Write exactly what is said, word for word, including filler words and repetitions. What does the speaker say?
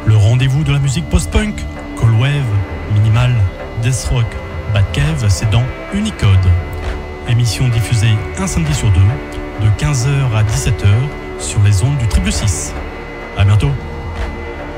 Le rendez-vous de la musique post-punk, cold wave, minimal, death rock, bad cave, c'est dans Unicode. Émission diffusée un samedi sur deux, de quinze heures à dix-sept heures.